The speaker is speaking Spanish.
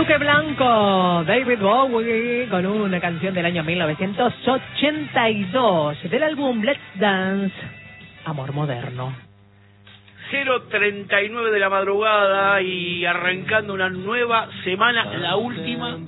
Traje blanco, David Bowie, con una canción del año 1982, del álbum Let's Dance, Amor Moderno. 0:39 de la madrugada y arrancando una nueva semana, la última